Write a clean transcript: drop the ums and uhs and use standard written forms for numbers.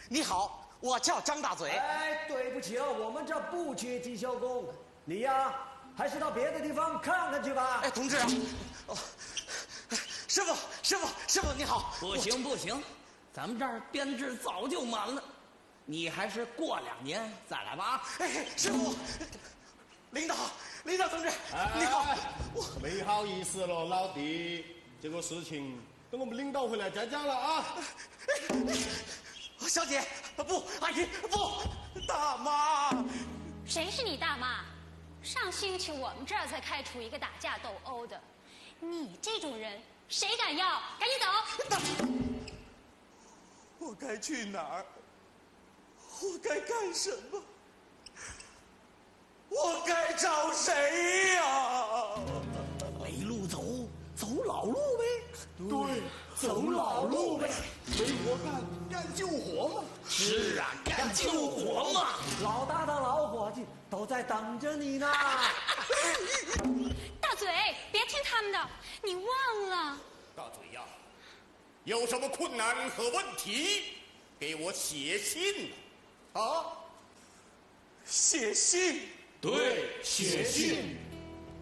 你好，我叫张大嘴。 哎，对不起啊，我们这不缺技校工，你呀，还是到别的地方看看去吧。 哎，同志啊，哦，师傅，你好。 不行，咱们这儿编制早就满了，你还是过2年再来吧啊！ 哎，师傅，领导同志，你好。 没好意思了，老弟，这个事情等我们领导回来再讲了啊。 小姐，不，阿姨，不，大妈。 谁是你大妈？上星期我们这儿才开除一个打架斗殴的，你这种人谁敢要？赶紧走！ 我该去哪儿？我该干什么？我该找谁呀？ 没路走，走老路呗。 对，走老路呗。没活干救活嘛。 是啊，干救活嘛。 老大的老伙计都在等着你呢。 大嘴，别听他们的，你忘了。 大嘴呀，有什么困难和问题，给我写信啊！ 写信。 对，写信。